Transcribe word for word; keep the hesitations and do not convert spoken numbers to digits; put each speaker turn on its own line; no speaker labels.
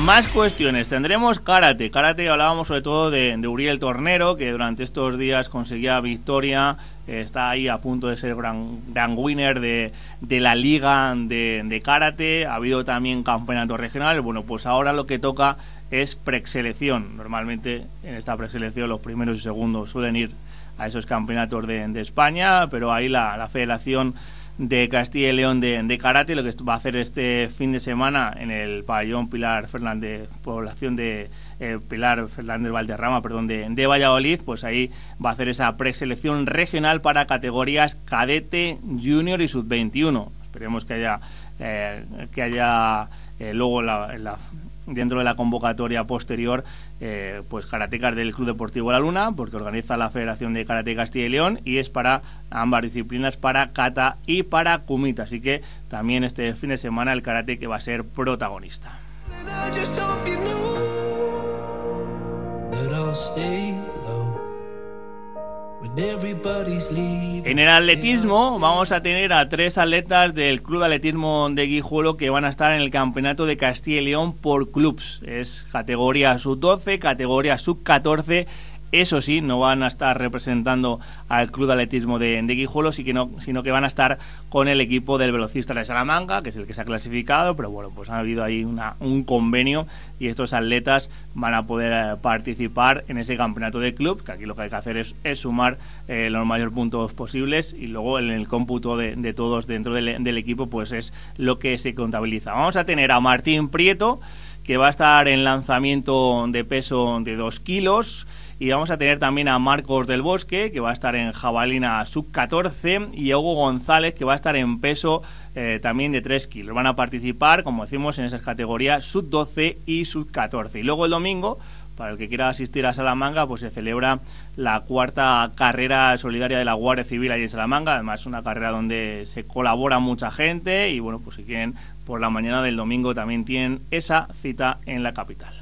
Más cuestiones, tendremos karate, karate hablábamos sobre todo de, de Uriel Tornero, que durante estos días conseguía victoria, eh, está ahí a punto de ser gran, gran winner de, de la liga de, de karate, ha habido también campeonato regional, bueno pues ahora lo que toca es preselección, normalmente en esta preselección los primeros y segundos suelen ir a esos campeonatos de, de España, pero ahí la, la Federación de Castilla y León de, de karate lo que va a hacer este fin de semana en el pabellón Pilar Fernández, población de eh, Pilar Fernández Valderrama, perdón, de, de Valladolid, pues ahí va a hacer esa preselección regional para categorías cadete, junior y sub veintiuno. Esperemos que haya eh, que haya eh, luego la, la dentro de la convocatoria posterior eh, pues karatecas del Club Deportivo La Luna, porque organiza la Federación de Karate Castilla y León y es para ambas disciplinas, para kata y para kumite, así que también este fin de semana el karate que va a ser protagonista. En el atletismo vamos a tener a tres atletas del Club de Atletismo de Guijuelo que van a estar en el Campeonato de Castilla y León por clubs. Es categoría sub doce, categoría sub catorce. Eso sí, no van a estar representando al Club de Atletismo de, de Guijuelo, sí que no, sino que van a estar con el equipo del velocista de Salamanca, que es el que se ha clasificado, pero bueno, pues ha habido ahí una, un convenio y estos atletas van a poder participar en ese campeonato de club, que aquí lo que hay que hacer es, es sumar eh, los mayores puntos posibles y luego en el cómputo de, de todos dentro del, del equipo, pues es lo que se contabiliza. Vamos a tener a Martín Prieto, que va a estar en lanzamiento de peso de dos kilos, y vamos a tener también a Marcos del Bosque, que va a estar en jabalina sub catorce, y a Hugo González, que va a estar en peso eh, también de tres kilos. Van a participar, como decimos, en esas categorías sub doce y sub catorce. Y luego el domingo, para el que quiera asistir a Salamanca, pues se celebra la cuarta carrera solidaria de la Guardia Civil allí en Salamanca. Además, una carrera donde se colabora mucha gente y bueno, pues si quieren, por la mañana del domingo también tienen esa cita en la capital.